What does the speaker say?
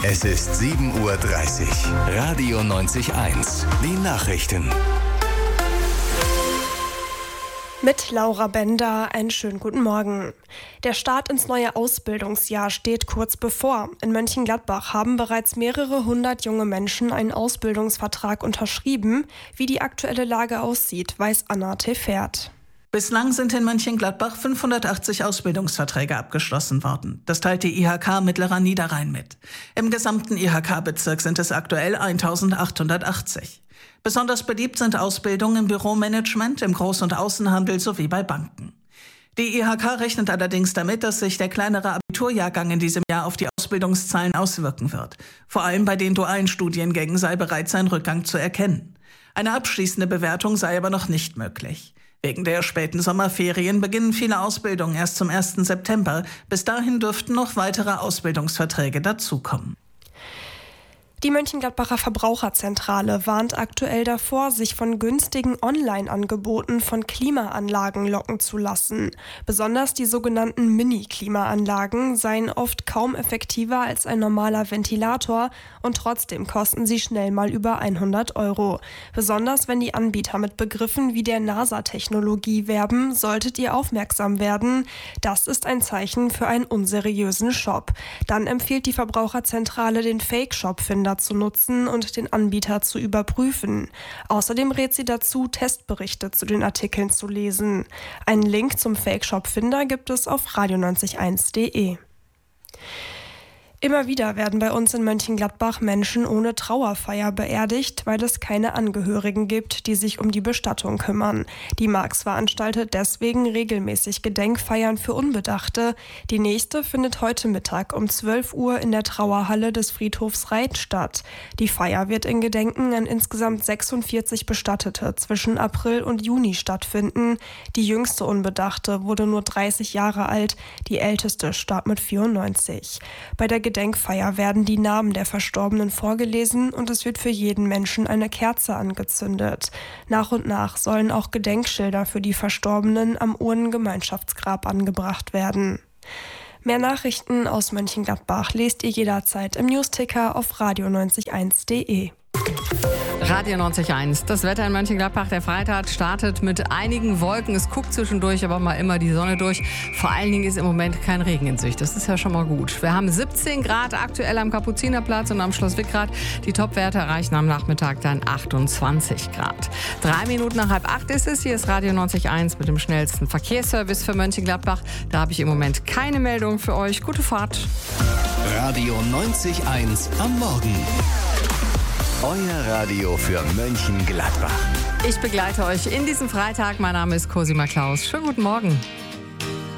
Es ist 7:30 Uhr. Radio 90.1. Die Nachrichten. Mit Laura Bender, einen schönen guten Morgen. Der Start ins neue Ausbildungsjahr steht kurz bevor. In Mönchengladbach haben bereits mehrere hundert junge Menschen einen Ausbildungsvertrag unterschrieben. Wie die aktuelle Lage aussieht, weiß Anna Tefert. Bislang sind in Mönchengladbach 580 Ausbildungsverträge abgeschlossen worden. Das teilt die IHK Mittlerer Niederrhein mit. Im gesamten IHK-Bezirk sind es aktuell 1880. Besonders beliebt sind Ausbildungen im Büromanagement, im Groß- und Außenhandel sowie bei Banken. Die IHK rechnet allerdings damit, dass sich der kleinere Abiturjahrgang in diesem Jahr auf die Ausbildungszahlen auswirken wird. Vor allem bei den dualen Studiengängen sei bereits ein Rückgang zu erkennen. Eine abschließende Bewertung sei aber noch nicht möglich. Wegen der späten Sommerferien beginnen viele Ausbildungen erst zum 1. September. Bis dahin dürften noch weitere Ausbildungsverträge dazukommen. Die Mönchengladbacher Verbraucherzentrale warnt aktuell davor, sich von günstigen Online-Angeboten von Klimaanlagen locken zu lassen. Besonders die sogenannten Mini-Klimaanlagen seien oft kaum effektiver als ein normaler Ventilator und trotzdem kosten sie schnell mal über 100 €. Besonders wenn die Anbieter mit Begriffen wie der NASA-Technologie werben, solltet ihr aufmerksam werden. Das ist ein Zeichen für einen unseriösen Shop. Dann empfiehlt die Verbraucherzentrale, den Fake-Shop-Finder zu nutzen und den Anbieter zu überprüfen. Außerdem rät sie dazu, Testberichte zu den Artikeln zu lesen. Einen Link zum Fake-Shop-Finder gibt es auf radio90.1.de. Immer wieder werden bei uns in Mönchengladbach Menschen ohne Trauerfeier beerdigt, weil es keine Angehörigen gibt, die sich um die Bestattung kümmern. Die Marx veranstaltet deswegen regelmäßig Gedenkfeiern für Unbedachte. Die nächste findet heute Mittag um 12 Uhr in der Trauerhalle des Friedhofs Reit statt. Die Feier wird in Gedenken an insgesamt 46 Bestattete zwischen April und Juni stattfinden. Die jüngste Unbedachte wurde nur 30 Jahre alt, die älteste starb mit 94. Bei der Gedenkfeier werden die Namen der Verstorbenen vorgelesen und es wird für jeden Menschen eine Kerze angezündet. Nach und nach sollen auch Gedenkschilder für die Verstorbenen am Urnengemeinschaftsgrab angebracht werden. Mehr Nachrichten aus Mönchengladbach lest ihr jederzeit im Newsticker auf radio90.1.de. Radio 90.1. Das Wetter in Mönchengladbach, der Freitag startet mit einigen Wolken. Es guckt zwischendurch aber mal immer die Sonne durch. Vor allen Dingen ist im Moment kein Regen in Sicht. Das ist ja schon mal gut. Wir haben 17 Grad aktuell am Kapuzinerplatz und am Schloss Wickrath. Die Topwerte erreichen am Nachmittag dann 28 Grad. 3 Minuten nach 7:30 ist es. Hier ist Radio 90.1 mit dem schnellsten Verkehrsservice für Mönchengladbach. Da habe ich im Moment keine Meldung für euch. Gute Fahrt. Radio 90.1 am Morgen. Euer Radio für Mönchengladbach. Ich begleite euch in diesem Freitag. Mein Name ist Cosima Klaus. Schönen guten Morgen.